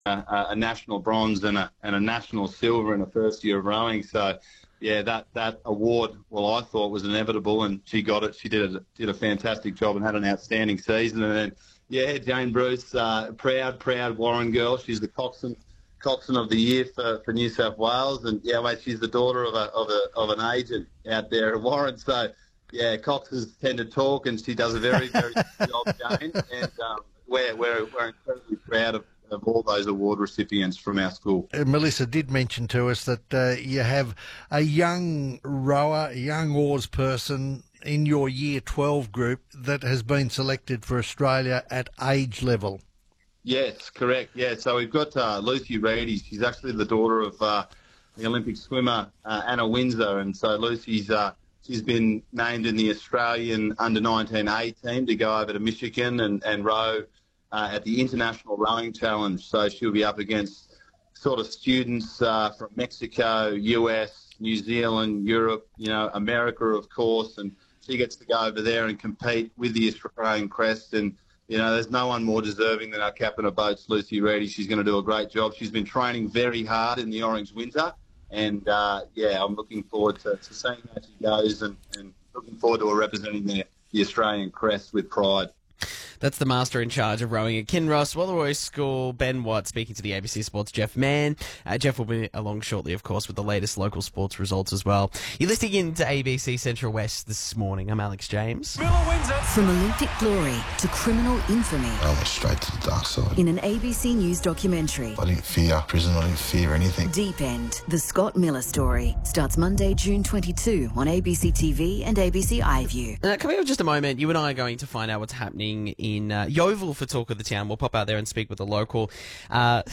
a national bronze and a national silver in her first year of rowing. So, yeah, that award, well, I thought was inevitable, and she got it. She did a fantastic job and had an outstanding season. And then, yeah, Jane Bruce, proud Warren girl. She's the coxswain of the year for New South Wales, and yeah, mate, she's the daughter of an agent out there at Warren. So, yeah, coxes tend to talk, and she does a very very good job, Jane. And we're incredibly proud of all those award recipients from our school. Melissa did mention to us that you have a young rower, a young oars person in your Year 12 group that has been selected for Australia at age level. Yes, correct. Yeah, so we've got Lucy Reedy. She's actually the daughter of the Olympic swimmer Anna Windsor, and so Lucy's she's been named in the Australian under-19A team to go over to Michigan and row at the International Rowing Challenge. So she'll be up against sort of students from Mexico, US, New Zealand, Europe, America, of course, and she gets to go over there and compete with the Australian crest. And there's no one more deserving than our captain of boats, Lucy Reedy. She's going to do a great job. She's been training very hard in the Orange Winter. And, I'm looking forward to seeing how she goes and looking forward to her representing the Australian crest with pride. That's the master in charge of rowing at Kinross Wallaroi School, Ben Watt, speaking to the ABC Sports Jeff Mann. Jeff will be along shortly, of course, with the latest local sports results as well. You're listening in to ABC Central West this morning. I'm Alex James. Miller wins it. From Olympic glory to criminal infamy. I went straight to the dark side. In an ABC News documentary. I didn't fear prison. I didn't fear anything. Deep End, the Scott Miller story. Starts Monday, June 22 on ABC TV and ABC iView. Coming up in just a moment, you and I are going to find out what's happening in Yeovil for Talk of the Town. We'll pop out there and speak with a local. Oh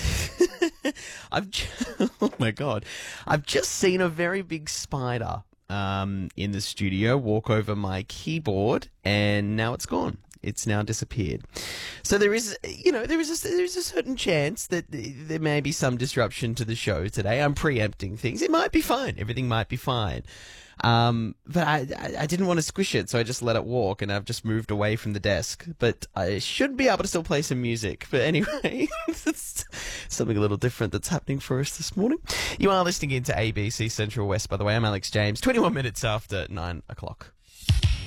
my God. I've just seen a very big spider in the studio walk over my keyboard, and now it's gone. It's now disappeared. So there is a certain chance that there may be some disruption to the show today. I'm preempting things. It might be fine. Everything might be fine. But I didn't want to squish it, so I just let it walk, and I've just moved away from the desk. But I should be able to still play some music. But anyway, it's something a little different that's happening for us this morning. You are listening in to ABC Central West, by the way. I'm Alex James, 21 minutes after 9 o'clock.